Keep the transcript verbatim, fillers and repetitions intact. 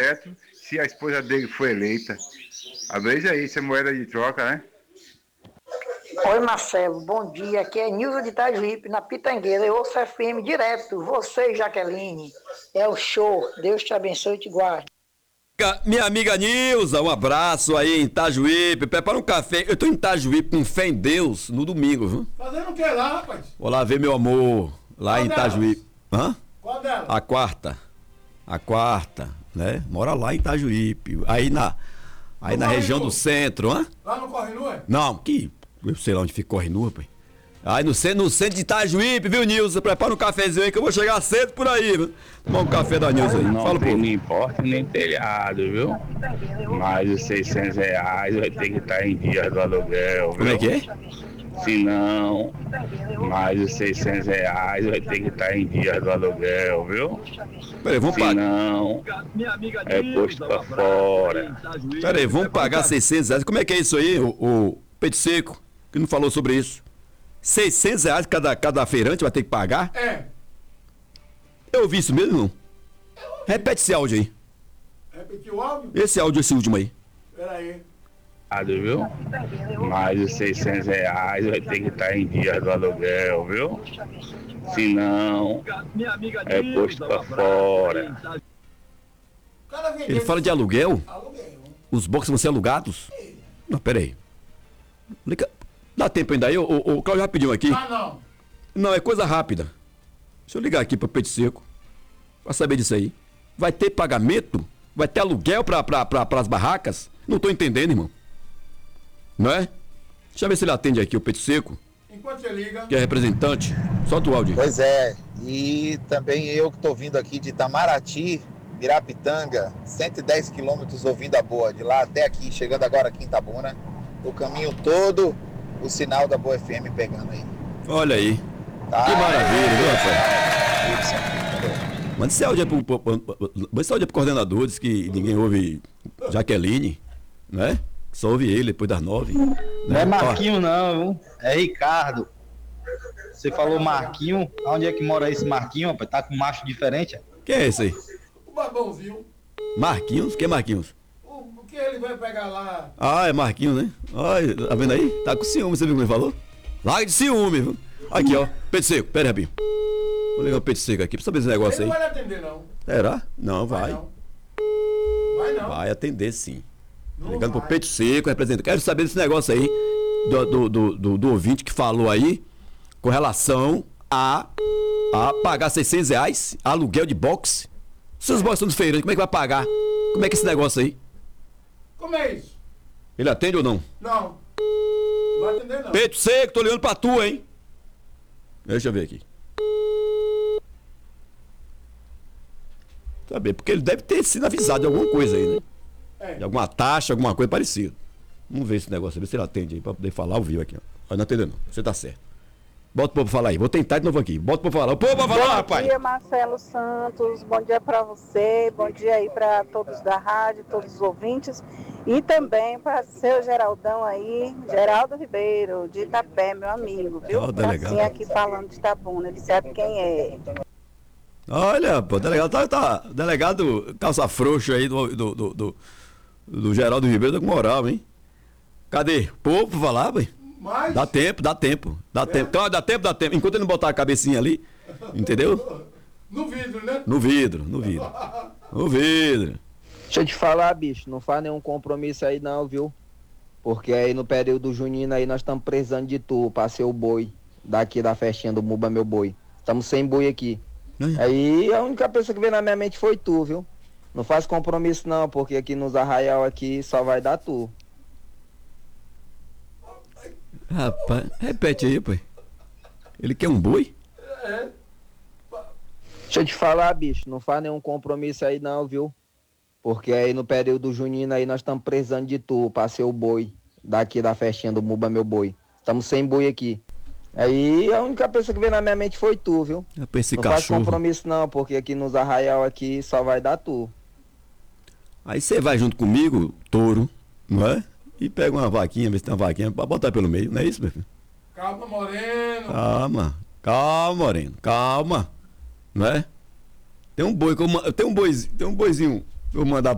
neto se a esposa dele foi eleita. Às vezes é isso, é moeda de troca, né? Oi, Marcelo, bom dia. Aqui é Nilza de Itajuípe, na Pitangueira. Eu ouço F M direto. Você, Jaqueline, é o show. Deus te abençoe e te guarde. Minha amiga Nilza, um abraço aí em Itajuípe. Prepara um café. Eu tô em Itajuípe com fé em Deus no domingo, viu? Fazendo o que lá, rapaz? Vou lá ver meu amor, lá Qual em Itajuípe. Hã? Qual dela? A quarta. A quarta, né? Mora lá em Itajuípe. Aí na, aí na região do centro, hã? Lá no Corre Nua? Não, que. Eu sei lá onde fica Corre Nua, pai. Aí no centro, no centro de Itajuípe, viu, Nilza? Prepara um cafezinho aí que eu vou chegar cedo por aí, viu? Tomar um café da Nilza aí. Não Fala, tem pô. nem porta nem telhado, viu? Mais os seiscentos reais vai ter que estar em dias do aluguel, viu? Como é que é? Se não, mais os seiscentos reais vai ter que estar em dias do aluguel, viu? Peraí, vamos Se pagar. não, é posto pra fora. Peraí, vamos pagar seiscentos reais. Como é que é isso aí, o, o Peito Seco, que não falou sobre isso? seiscentos reais cada, cada feirante vai ter que pagar? É. Eu ouvi isso mesmo, não? Repete esse áudio aí. Repetiu o áudio? Esse áudio, esse último aí. Peraí. Viu? Mais os seiscentos reais vai ter que estar em dias do aluguel, viu? Se não, é posto pra fora. Ele fala de aluguel? Aluguel. Os boxes vão ser alugados? Não, peraí. Liga- Dá tempo ainda aí? O, o, o Cláudio já pediu aqui. Ah, não. Não, é coisa rápida. Deixa eu ligar aqui pro Peito Seco pra saber disso aí. Vai ter pagamento? Vai ter aluguel pra, pra, pra, pras barracas? Não tô entendendo, irmão. Não é? Deixa eu ver se ele atende aqui, o Peito Seco, Enquanto você liga. que é representante. Solta o áudio. Pois é, e também eu que estou vindo aqui de Itamaraty, Mirapitanga, cento e dez quilômetros ouvindo a boa, de lá até aqui, chegando agora aqui em Itabuna, o caminho todo, o sinal da Boa F M pegando aí. Olha aí. Tá? Que maravilha, viu, rapaz? Isso. Manda esse áudio aí pro, pro, pro, pro, manda esse áudio aí pro coordenador, diz que ninguém ouve Jaqueline, né? Só ouve ele depois das nove. Não Né? é Marquinho não, viu? É Ricardo. Você falou Marquinho, onde é que mora esse Marquinho, rapaz? Tá com macho diferente? é? Quem é esse aí? O babãozinho. Marquinhos? Quem é Marquinhos? O, o que ele vai pegar lá? Ah, é Marquinhos, né? Olha, tá vendo aí? Tá com ciúme, você viu como ele falou? Larga de ciúme, viu? Aqui, ó. Peito Seco, pera aí, Rabinho. Vou ligar o Peito Seco aqui pra saber esse negócio Ele aí. não vai lhe atender, não. Será? Não, vai. não. Vai não. Vai atender sim. Não Ligando pro vai. Peito Seco, representante. Quero saber desse negócio aí do, do, do, do, do ouvinte que falou aí com relação a, a pagar seiscentos reais, aluguel de boxe. Seus boxes são dos feirantes, como é que vai pagar? Como é que é esse negócio aí? Como é isso? Ele atende ou não? Não. Não vai atender, não. Peito Seco, tô ligando pra tu, hein? Deixa eu ver aqui. Saber, porque ele deve ter sido avisado de alguma coisa aí, né? É. De alguma taxa, alguma coisa parecida. Vamos ver esse negócio, ver se ele atende aí, pra poder falar ao vivo aqui, ó. Mas não atendeu não, você tá certo. Bota o povo pra falar aí, vou tentar de novo aqui. Bota o povo pra falar. O povo vai falar, Bom rapaz! dia, Marcelo Santos. Bom dia para você. Bom dia aí para todos da rádio, todos os ouvintes. E também para seu Geraldão aí, Geraldo Ribeiro, de Itapé, meu amigo, viu? Ó, o delegado. Assim aqui falando de Itabuna, ele sabe quem é. Olha, pô, o delegado tá, tá. Delegado calça frouxa aí do, do, do, do, do Geraldo Ribeiro, tá com moral, hein? Cadê? Povo pra falar, velho? Mas... Dá tempo, dá tempo. Dá tempo. Claro, dá tempo, dá tempo. Enquanto ele não botar a cabecinha ali, entendeu? No vidro, né? No vidro, no vidro. No vidro. Deixa eu te falar, bicho, não faz nenhum compromisso aí não, viu? Porque aí no período junino aí nós estamos precisando de tu pra ser o boi daqui da festinha do Muba Meu Boi. Estamos sem boi aqui. Aí a única pessoa que veio na minha mente foi tu, viu? Não faz compromisso não, porque aqui nos arraial aqui só vai dar tu. Rapaz, repete aí, pai. Ele quer um boi? É. Deixa eu te falar, bicho, não faz nenhum compromisso aí não, viu? Porque aí no período junino aí nós estamos precisando de tu pra ser o boi daqui da festinha do Muba Meu Boi. Estamos sem boi aqui. Aí a única pessoa que veio na minha mente foi tu, viu? Rapaz, esse não faz cachorro. compromisso não, porque aqui nos arraial aqui só vai dar tu. Aí você vai junto comigo, touro, não é? E pega uma vaquinha, vê se tem uma vaquinha, pra botar pelo meio, não é isso, meu filho? Calma, Moreno. Calma, calma, Moreno, calma, não é? Tem um boi, que eu, ma- tem um boizinho, tem um boizinho que eu vou mandar